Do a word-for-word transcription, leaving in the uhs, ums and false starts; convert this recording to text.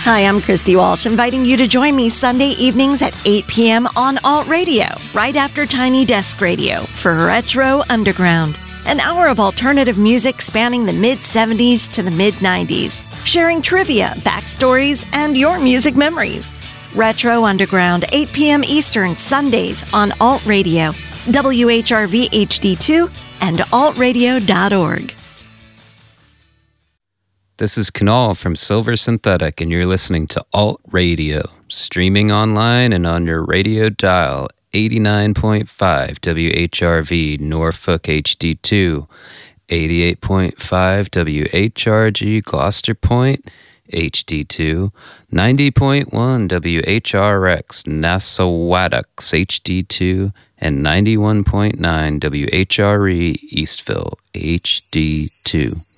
Hi, I'm Christy Walsh, inviting you to join me Sunday evenings at eight p.m. on Alt Radio, right after Tiny Desk Radio, for Retro Underground. An hour of alternative music spanning the mid-seventies to the mid-nineties, sharing trivia, backstories, and your music memories. Retro Underground, eight p.m. Eastern, Sundays on Alt Radio, W H R V H D two, and alt radio dot org. This is Kunal from Silver Synthetic, and you're listening to Alt Radio, streaming online and on your radio dial, eighty-nine point five W H R V Norfolk H D two, eighty-eight point five W H R G Gloucester Point H D two, ninety point one W H R X Nassauwattocks H D two, and ninety-one point nine W H R E Eastville H D two.